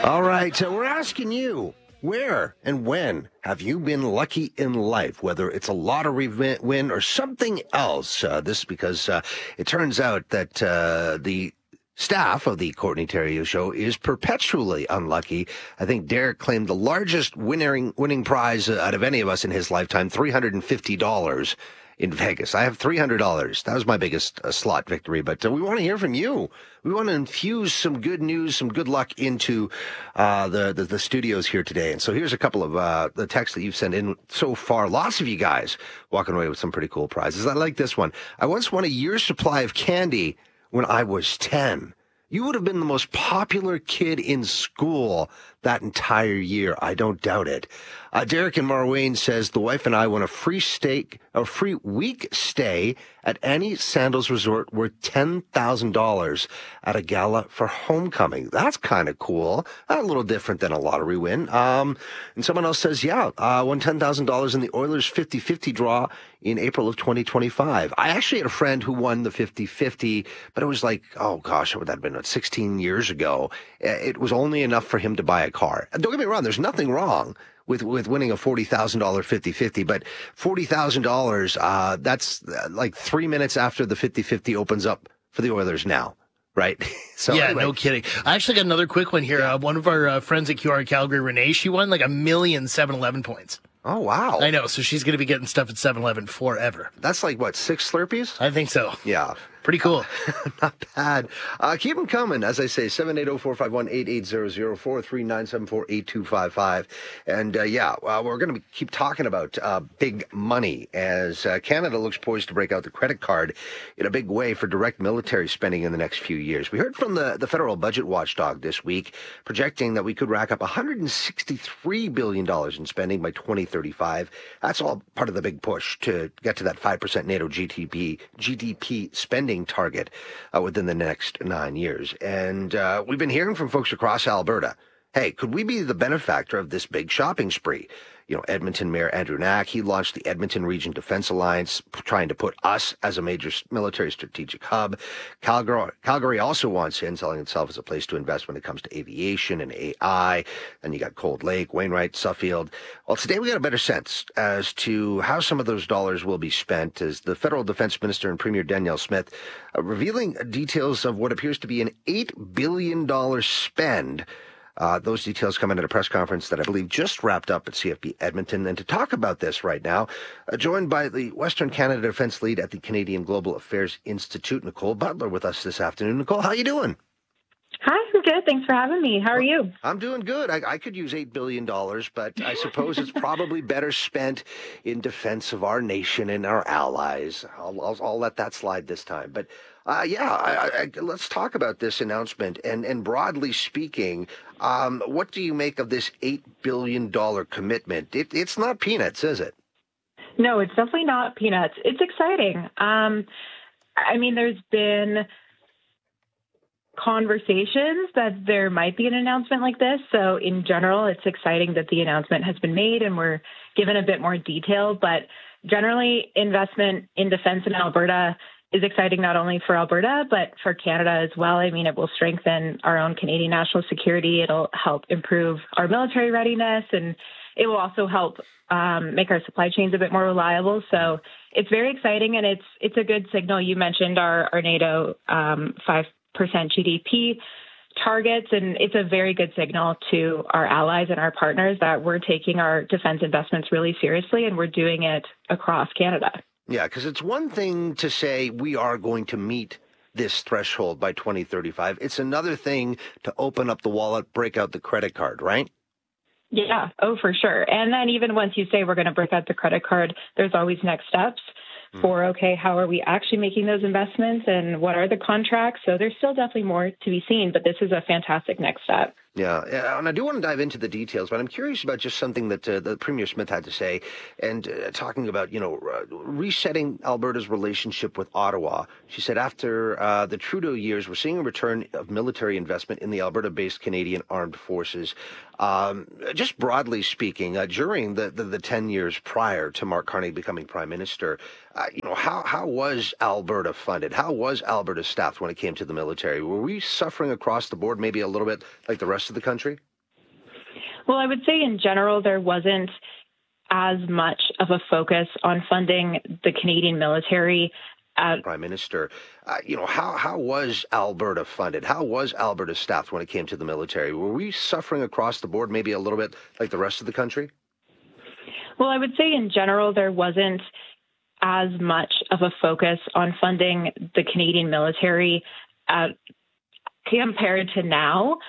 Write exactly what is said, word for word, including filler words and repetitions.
All right, so we're asking you, where and when have you been lucky in life, whether it's a lottery win or something else? Uh, this is because uh, it turns out that uh, the staff of the Courtney Theriault Show is perpetually unlucky. I think Derek claimed the largest winning winning prize out of any of us in his lifetime, three hundred fifty dollars in Vegas. I have three hundred dollars. That was my biggest uh, slot victory, but uh, we want to hear from you. We want to infuse some good news, some good luck into uh, the, the the studios here today. And so here's a couple of uh, the texts that you've sent in so far. Lots of you guys walking away with some pretty cool prizes. I like this one. I once won a year's supply of candy when I was ten. You would have been the most popular kid in school that entire year. I don't doubt it. Uh, Derek in Marwayne says, the wife and I won a free steak, a free week stay at Annie Sandals Resort worth ten thousand dollars at a gala for homecoming. That's kind of cool. A little different than a lottery win. Um, and someone else says, yeah, uh, won ten thousand dollars in the Oilers fifty-fifty draw in April of twenty twenty-five. I actually had a friend who won the fifty-fifty, but it was like, oh gosh, what would that have been, sixteen years ago. It was only enough for him to buy a car. And don't get me wrong, there's nothing wrong with with winning a forty thousand dollars fifty-fifty, but forty thousand dollars, uh, that's like three minutes after the fifty-fifty opens up for the Oilers now, right? So yeah, anyway. No kidding. I actually got another quick one here. Uh, one of our uh, friends at Q R Calgary, Renee, she won like a million seven eleven points. Oh, wow. I know, so she's going to be getting stuff at seven eleven forever. That's like, what, six Slurpees? I think so. Yeah. Pretty cool. Not bad. Uh, keep them coming. As I say, seven eight zero, four five one, eight eight zero zero, four three nine seven four, eight two five five. And, uh, yeah, uh, we're going to keep talking about uh, big money as uh, Canada looks poised to break out the credit card in a big way for direct military spending in the next few years. We heard from the, the federal budget watchdog this week projecting that we could rack up one hundred sixty-three billion dollars in spending by twenty thirty-five. That's all part of the big push to get to that five percent NATO G D P, G D P spending target uh, within the next nine years. And uh, we've been hearing from folks across Alberta, hey, could we be the benefactor of this big shopping spree? You know, Edmonton Mayor Andrew Knack, he launched the Edmonton Region Defense Alliance, trying to put us as a major military strategic hub. Calgary, Calgary also wants in, selling itself as a place to invest when it comes to aviation and A I. Then you got Cold Lake, Wainwright, Suffield. Well, today we got a better sense as to how some of those dollars will be spent as the federal defense minister and Premier Danielle Smith uh, revealing details of what appears to be an eight billion dollars spend. Uh, those details come in at a press conference that I believe just wrapped up at C F B Edmonton. And to talk about this right now, uh, joined by the Western Canada Defense Lead at the Canadian Global Affairs Institute, Nicole Butler, with us this afternoon. Nicole, how you doing? Hi, I'm good. Thanks for having me. How are you? I'm doing good. I, I could use eight billion dollars, but I suppose it's probably better spent in defense of our nation and our allies. I'll, I'll, I'll let that slide this time. But uh, yeah, I, I, let's talk about this announcement. And, and broadly speaking, um, what do you make of this eight billion dollars commitment? It, it's not peanuts, is it? No, it's definitely not peanuts. It's exciting. Um, I mean, there's been conversations that there might be an announcement like this. So in general, it's exciting that the announcement has been made and we're given a bit more detail. But generally, investment in defense in Alberta is exciting not only for Alberta, but for Canada as well. I mean, it will strengthen our own Canadian national security. It'll help improve our military readiness, and it will also help um, make our supply chains a bit more reliable. So it's very exciting, and it's it's a good signal. You mentioned our, our NATO um, five percent G D P targets, and it's a very good signal to our allies and our partners that we're taking our defense investments really seriously, and we're doing it across Canada. Yeah, because it's one thing to say we are going to meet this threshold by twenty thirty-five. It's another thing to open up the wallet, break out the credit card, right? Yeah, oh, for sure. And then even once you say we're going to break out the credit card, there's always next steps for, okay, how are we actually making those investments and what are the contracts? So there's still definitely more to be seen, but this is a fantastic next step. Yeah, and I do want to dive into the details, but I'm curious about just something that uh, the Premier Smith had to say, and uh, talking about, you know, uh, resetting Alberta's relationship with Ottawa. She said after uh, the Trudeau years, we're seeing a return of military investment in the Alberta-based Canadian Armed Forces. Um, just broadly speaking, uh, during the, the, the ten years prior to Mark Carney becoming Prime Minister, uh, you know, how, how was Alberta funded? How was Alberta staffed when it came to the military? Were we suffering across the board maybe a little bit like the rest of the country? Well, I would say in general, there wasn't as much of a focus on funding the Canadian military. Uh, Prime Minister, uh, you know, how, how was Alberta funded? How was Alberta staffed when it came to the military? Were we suffering across the board, maybe a little bit like the rest of the country? Well, I would say in general, there wasn't as much of a focus on funding the Canadian military uh, compared to now.